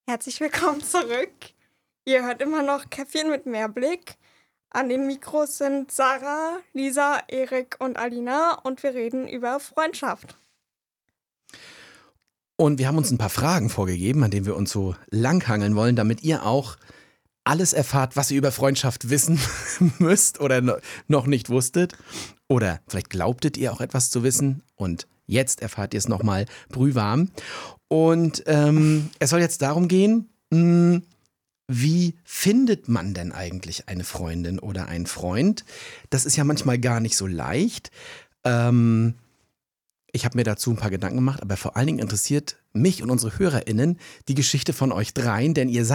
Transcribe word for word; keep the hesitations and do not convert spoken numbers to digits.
Herzlich willkommen zurück. Ihr hört immer noch Käffchen mit Mehrblick. An den Mikros sind Sarah, Lisa, Erik und Alina und wir reden über Freundschaft. Und wir haben uns ein paar Fragen vorgegeben, an denen wir uns so langhangeln wollen, damit ihr auch alles erfahrt, was ihr über Freundschaft wissen müsst oder no- noch nicht wusstet. Oder vielleicht glaubtet ihr auch etwas zu wissen und jetzt erfahrt ihr es nochmal brühwarm. Und ähm, es soll jetzt darum gehen, mh, wie findet man denn eigentlich eine Freundin oder einen Freund? Das ist ja manchmal gar nicht so leicht. Ähm, Ich habe mir dazu ein paar Gedanken gemacht, aber vor allen Dingen interessiert mich und unsere HörerInnen die Geschichte von euch dreien, denn ihr seid